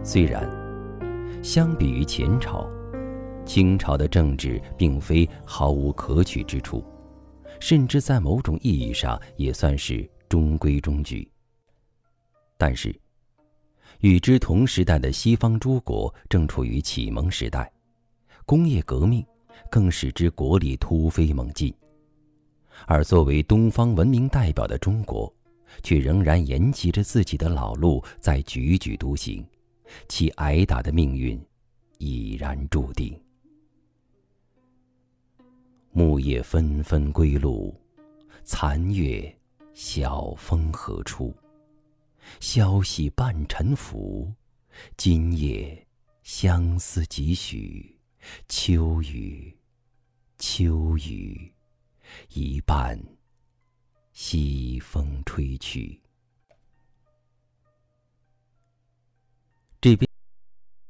虽然相比于前朝，清朝的政治并非毫无可取之处，甚至在某种意义上也算是中规中矩。但是，与之同时代的西方诸国正处于启蒙时代，工业革命更使之国力突飞猛进，而作为东方文明代表的中国，却仍然沿袭着自己的老路在踽踽独行，其挨打的命运已然注定。木叶纷纷归路，残月晓风何处？消息半沉浮，今夜相思几许？秋雨，秋雨，一半西风吹去。